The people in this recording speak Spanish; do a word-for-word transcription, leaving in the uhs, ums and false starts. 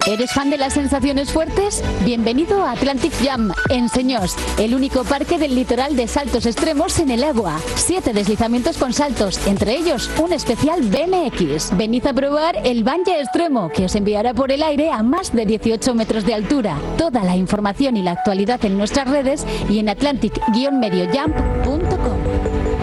¿Eres fan de las sensaciones fuertes? Bienvenido a Atlantic Jam, en Señós, el único parque del litoral de saltos extremos en el agua. Siete deslizamientos con saltos, entre ellos un especial B M X. Venid a probar el bungee extremo, que os enviará por el aire a más de dieciocho metros de altura. Toda la información y la actualidad en nuestras redes y en atlantic guion medio jump punto com.